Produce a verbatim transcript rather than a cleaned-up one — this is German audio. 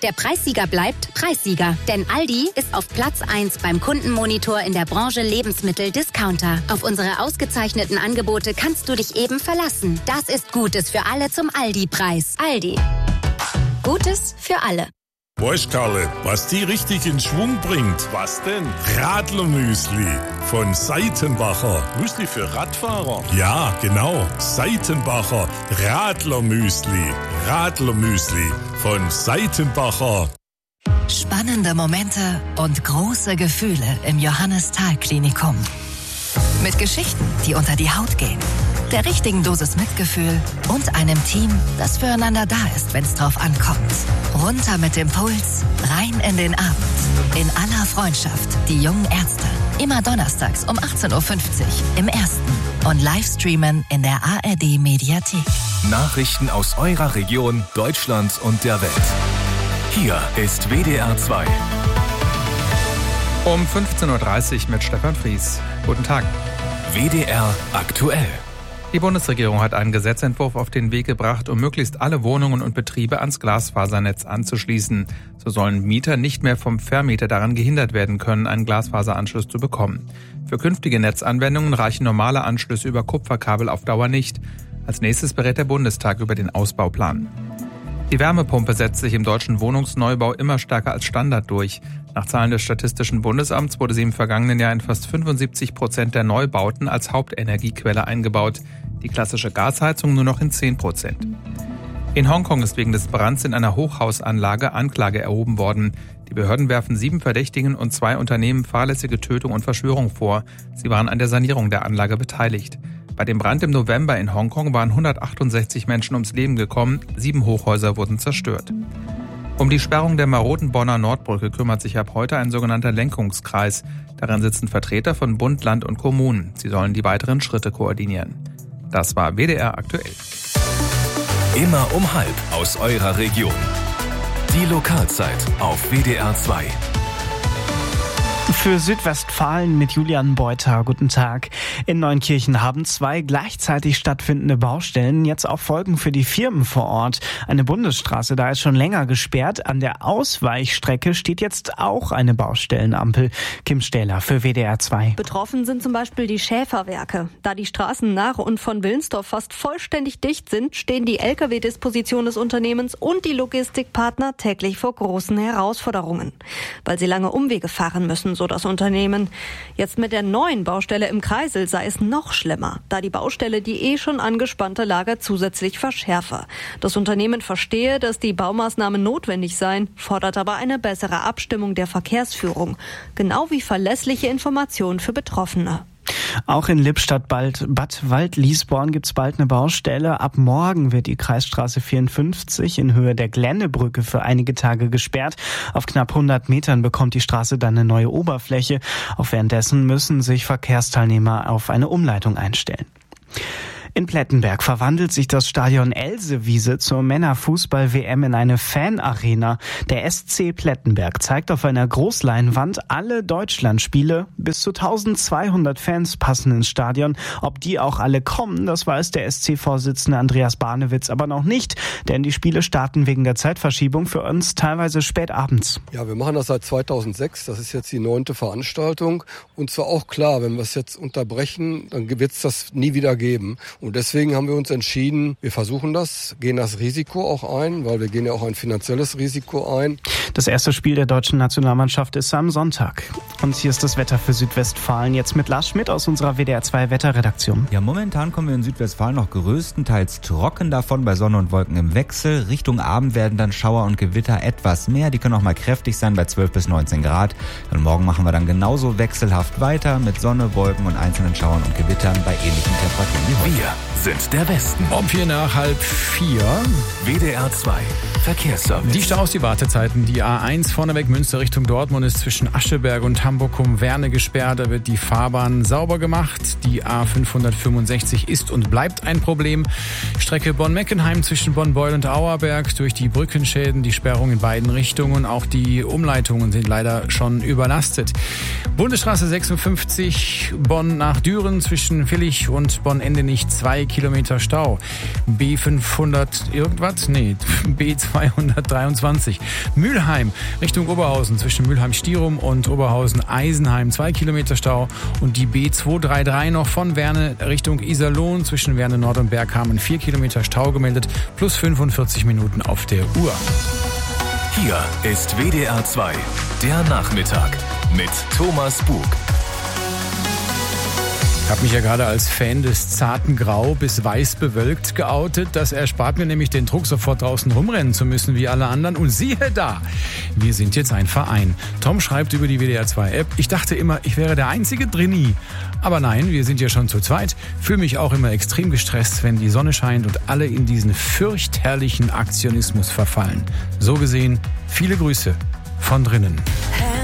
Der Preissieger bleibt Preissieger. Denn Aldi ist auf Platz eins beim Kundenmonitor in der Branche Lebensmittel-Discounter. Auf unsere ausgezeichneten Angebote kannst du dich eben verlassen. Das ist Gutes für alle zum Aldi-Preis. Aldi. Gutes für alle. Weißt Karle, was die richtig in Schwung bringt? Was denn? Radlermüsli von Seitenbacher. Müsli für Radfahrer? Ja, genau. Seitenbacher Radlermüsli. Radlermüsli von Seitenbacher. Spannende Momente und große Gefühle im Johannes-Thal-Klinikum. Mit Geschichten, die unter die Haut gehen, der richtigen Dosis Mitgefühl und einem Team, das füreinander da ist, wenn es drauf ankommt. Runter mit dem Puls, rein in den Abend. In aller Freundschaft, die jungen Ärzte. Immer donnerstags um achtzehn Uhr fünfzig im Ersten und Livestreamen in der A R D-Mediathek. Nachrichten aus eurer Region, Deutschland und der Welt. Hier ist W D R zwei. Um fünfzehn Uhr dreißig mit Stefan Fries. Guten Tag. W D R aktuell. Die Bundesregierung hat einen Gesetzentwurf auf den Weg gebracht, um möglichst alle Wohnungen und Betriebe ans Glasfasernetz anzuschließen. So sollen Mieter nicht mehr vom Vermieter daran gehindert werden können, einen Glasfaseranschluss zu bekommen. Für künftige Netzanwendungen reichen normale Anschlüsse über Kupferkabel auf Dauer nicht. Als nächstes berät der Bundestag über den Ausbauplan. Die Wärmepumpe setzt sich im deutschen Wohnungsneubau immer stärker als Standard durch. Nach Zahlen des Statistischen Bundesamts wurde sie im vergangenen Jahr in fast fünfundsiebzig Prozent der Neubauten als Hauptenergiequelle eingebaut. Die klassische Gasheizung nur noch in zehn Prozent. In Hongkong ist wegen des Brands in einer Hochhausanlage Anklage erhoben worden. Die Behörden werfen sieben Verdächtigen und zwei Unternehmen fahrlässige Tötung und Verschwörung vor. Sie waren an der Sanierung der Anlage beteiligt. Bei dem Brand im November in Hongkong waren hundertachtundsechzig Menschen ums Leben gekommen, sieben Hochhäuser wurden zerstört. Um die Sperrung der maroden Bonner Nordbrücke kümmert sich ab heute ein sogenannter Lenkungskreis. Darin sitzen Vertreter von Bund, Land und Kommunen. Sie sollen die weiteren Schritte koordinieren. Das war W D R aktuell. Immer um halb aus eurer Region. Die Lokalzeit auf W D R zwei. Für Südwestfalen mit Julian Beuter. Guten Tag. In Neunkirchen haben zwei gleichzeitig stattfindende Baustellen jetzt auch Folgen für die Firmen vor Ort. Eine Bundesstraße da ist schon länger gesperrt. An der Ausweichstrecke steht jetzt auch eine Baustellenampel. Kim Stähler für W D R zwei. Betroffen sind zum Beispiel die Schäferwerke. Da die Straßen nach und von Wilnsdorf fast vollständig dicht sind, stehen die L K W-Disposition des Unternehmens und die Logistikpartner täglich vor großen Herausforderungen. Weil sie lange Umwege fahren müssen, so das Unternehmen. Jetzt mit der neuen Baustelle im Kreisel sei es noch schlimmer, da die Baustelle die eh schon angespannte Lage zusätzlich verschärfe. Das Unternehmen verstehe, dass die Baumaßnahmen notwendig seien, fordert aber eine bessere Abstimmung der Verkehrsführung, genau wie verlässliche Informationen für Betroffene. Auch in Lippstadt bald Bad Wald-Liesborn gibt's bald eine Baustelle. Ab morgen wird die Kreisstraße vierundfünfzig in Höhe der Glennebrücke für einige Tage gesperrt. Auf knapp hundert Metern bekommt die Straße dann eine neue Oberfläche. Auch währenddessen müssen sich Verkehrsteilnehmer auf eine Umleitung einstellen. In Plettenberg verwandelt sich das Stadion Elsewiese zur Männerfußball-W M in eine Fanarena. Der S C Plettenberg zeigt auf einer Großleinwand alle Deutschlandspiele. Bis zu zwölfhundert Fans passen ins Stadion. Ob die auch alle kommen, das weiß der S C-Vorsitzende Andreas Barnewitz aber noch nicht. Denn die Spiele starten wegen der Zeitverschiebung für uns teilweise spät abends. Ja, wir machen das seit zweitausendsechs. Das ist jetzt die neunte Veranstaltung. Und zwar auch klar, wenn wir es jetzt unterbrechen, dann wird es das nie wieder geben. Und deswegen haben wir uns entschieden, wir versuchen das, gehen das Risiko auch ein, weil wir gehen ja auch ein finanzielles Risiko ein. Das erste Spiel der deutschen Nationalmannschaft ist am Sonntag. Und hier ist das Wetter für Südwestfalen. Jetzt mit Lars Schmidt aus unserer W D R zwei Wetterredaktion. Ja, momentan kommen wir in Südwestfalen noch größtenteils trocken davon, bei Sonne und Wolken im Wechsel. Richtung Abend werden dann Schauer und Gewitter etwas mehr. Die können auch mal kräftig sein bei zwölf bis neunzehn Grad. Und morgen machen wir dann genauso wechselhaft weiter mit Sonne, Wolken und einzelnen Schauern und Gewittern bei ähnlichen Temperaturen wie heute. Wir sind der Westen. Um vier nach halb vier. W D R zwei Verkehrsservice. Die Staus, die Wartezeiten, die A eins vorneweg Münster Richtung Dortmund ist zwischen Ascheberg und Hamburg-Werne gesperrt. Da wird die Fahrbahn sauber gemacht. Die A fünfhundertfünfundsechzig ist und bleibt ein Problem. Strecke Bonn-Meckenheim zwischen Bonn-Beul und Auerberg durch die Brückenschäden, die Sperrung in beiden Richtungen. Auch die Umleitungen sind leider schon überlastet. Bundesstraße sechsundfünfzig Bonn nach Düren zwischen Villich und Bonn-Endenich zwei Kilometer Stau. B fünfhundert irgendwas? Nee, B zweihundertdreiundzwanzig. Mülheim Richtung Oberhausen zwischen Mülheim-Stierum und Oberhausen-Eisenheim zwei Kilometer Stau. Und die B zweihundertdreiunddreißig noch von Werne Richtung Iserlohn zwischen Werne Nord und Bergkamen vier Kilometer Stau gemeldet, plus fünfundvierzig Minuten auf der Uhr. Hier ist W D R zwei, der Nachmittag mit Thomas Bug. Ich habe mich ja gerade als Fan des zarten Grau bis weiß bewölkt geoutet. Das erspart mir nämlich den Druck, sofort draußen rumrennen zu müssen wie alle anderen. Und siehe da, wir sind jetzt ein Verein. Tom schreibt über die W D R zwei App, ich dachte immer, ich wäre der einzige Drini. Aber nein, wir sind ja schon zu zweit. Fühle mich auch immer extrem gestresst, wenn die Sonne scheint und alle in diesen fürchterlichen Aktionismus verfallen. So gesehen, viele Grüße von drinnen.